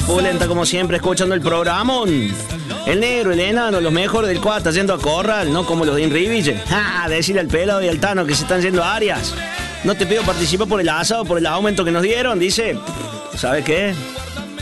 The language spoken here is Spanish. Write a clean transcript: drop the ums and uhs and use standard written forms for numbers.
Pulenta, como siempre, escuchando el programa. El negro, el enano, los mejores del cuata yendo a Corral, no como los de Inriville. Decirle al pelado y al Tano que se están yendo a Arias. No te pido participar por el asado, por el aumento que nos dieron, dice. ¿Sabes qué?